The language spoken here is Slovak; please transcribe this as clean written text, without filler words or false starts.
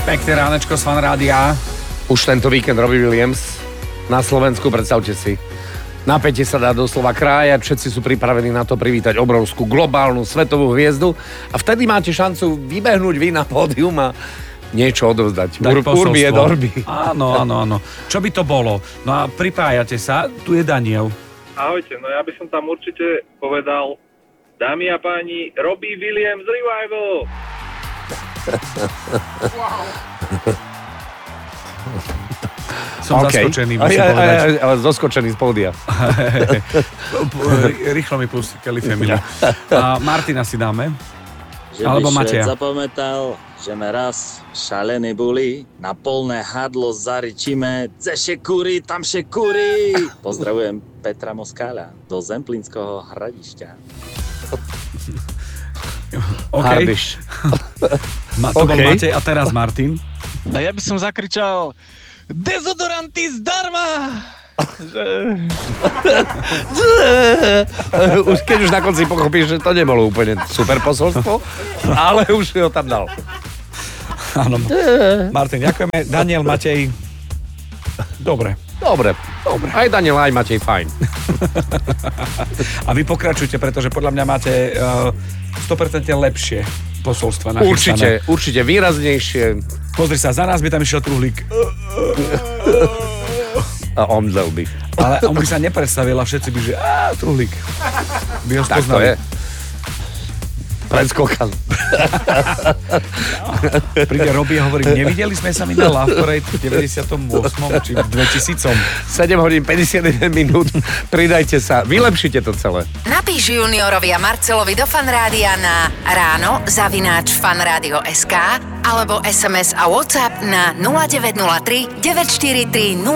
Pekné ránečko z Fan Rádia. Už tento víkend Robbie Williams na Slovensku, predstavte si. Napätie sa dá doslova krájať, všetci sú pripravení na to privítať obrovskú globálnu svetovú hviezdu a vtedy máte šancu vybehnúť vy na pódium a niečo odovzdať. Urbi et orbi. Áno. Čo by to bolo? No a pripájate sa, tu je Daniel. Ahojte, no ja by som tam určite povedal, dámy a páni, Robbie Williams Revival. Wow. Som zaskočený, musím povedať. Ale zoskočený z pódia. Rýchlo mi pustí Kelly Family. Martina si dáme. Že alebo by Mateja. Šved zapamätal, že me raz šalení boli, na polné hadlo zaričíme, ceše kúri, tam še kúri. Pozdravujem Petra Moskáľa do Zemplínskeho hradišťa. OK. To bol Matej a teraz Martin. A ja by som zakričal dezodoranty zdarma! Keď už na konci pochopíš, že to nebolo úplne super posolstvo, ale už ho tam dal. Áno. Martin, ďakujeme. Daniel, Matej. Dobre. Aj Daniel, aj Matej, fajn. A vy pokračujte, pretože podľa mňa máte 100% lepšie posolstva nachystané. Určite výraznejšie. Pozri sa, za nás by tam išiel Truhlík. A omdlel by. Ale on by sa nepredstavil a všetci by, že Truhlík. By ho Tak to spoznali. je. Predskokan. Príde Robbie a hovorí, nevideli sme sa mi na Love Parade v 98. či v 2000. 7 hodín 51 minút. Pridajte sa, vylepšite to celé. Napíš juniorovi a Marcelovi do Fanrádia na ráno@fanradio.sk alebo SMS a WhatsApp na 0903 943